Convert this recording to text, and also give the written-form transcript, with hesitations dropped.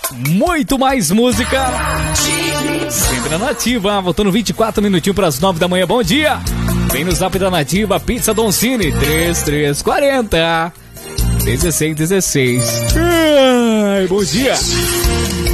muito mais música. Sempre na Nativa, voltando 24 minutinhos para as 9 da manhã. Bom dia. Vem no Zap da Nativa, Pizza Doncini, 3340 1616. Ai, bom dia.